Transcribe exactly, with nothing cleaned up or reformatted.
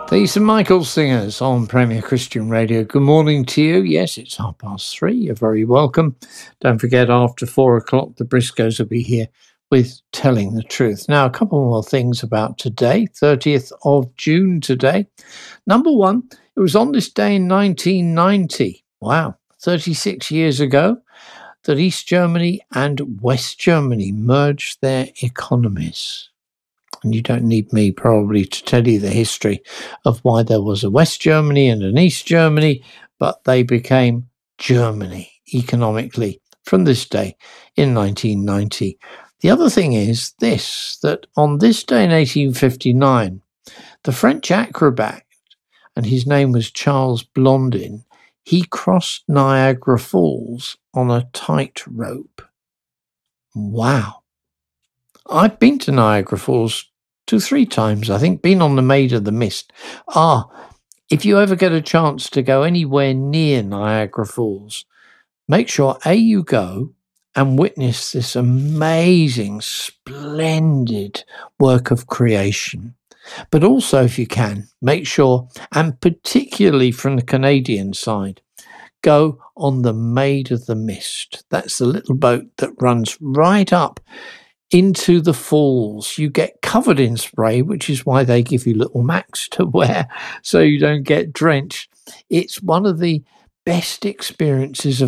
The Saint Michael Singers on Premier Christian Radio. Good morning to you. Yes, it's half past three. You're very welcome. Don't forget, after four o'clock, the Briscoes will be here with Telling the Truth. Now, a couple more things about today, thirtieth of June today. Number one, it was on this day in nineteen ninety, wow, thirty-six years ago, that East Germany and West Germany merged their economies. And you don't need me probably to tell you the history of why there was a West Germany and an East Germany, but they became Germany economically from this day in nineteen ninety. The other thing is this, that on this day in eighteen fifty-nine, the French acrobat, and his name was Charles Blondin, he crossed Niagara Falls on a tightrope. Wow. I've been to Niagara Falls two, three times, I think, been on the Maid of the Mist. Ah, if you ever get a chance to go anywhere near Niagara Falls, make sure, A, you go and witness this amazing, splendid work of creation. But also, if you can, make sure, and particularly from the Canadian side, go on the Maid of the Mist. That's the little boat that runs right up into the falls. You get covered in spray, which is why they give you little Macs to wear so you don't get drenched. It's one of the best experiences of